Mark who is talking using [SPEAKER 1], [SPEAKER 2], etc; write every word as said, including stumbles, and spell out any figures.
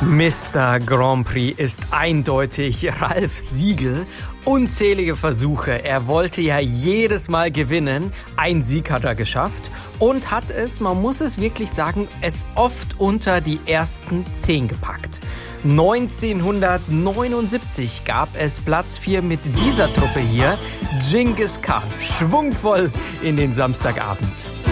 [SPEAKER 1] Mister Grand Prix ist eindeutig Ralf Siegel. Unzählige Versuche. Er wollte ja jedes Mal gewinnen. Ein Sieg hat er geschafft und hat es, man muss es wirklich sagen, es oft unter die ersten zehn gepackt. neunzehnhundertneunundsiebzig gab es Platz vier mit dieser Truppe hier. Genghis Khan, schwungvoll in den Samstagabend.